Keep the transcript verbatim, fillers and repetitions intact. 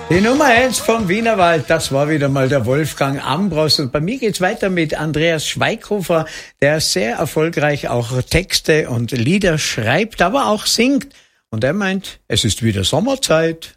Die Nummer eins vom Wienerwald, das war wieder mal der Wolfgang Ambros. Und bei mir geht's weiter mit Andreas Schweighofer, der sehr erfolgreich auch Texte und Lieder schreibt, aber auch singt. Und er meint, es ist wieder Sommerzeit.